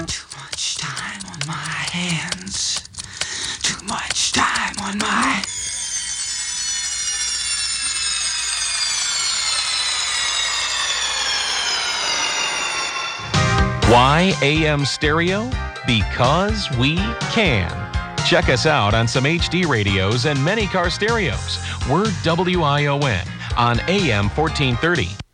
Too much time on my hands. Too much time on my... Why AM stereo? Because we can. Check us out on some HD radios and many car stereos. We're WION on AM 1430.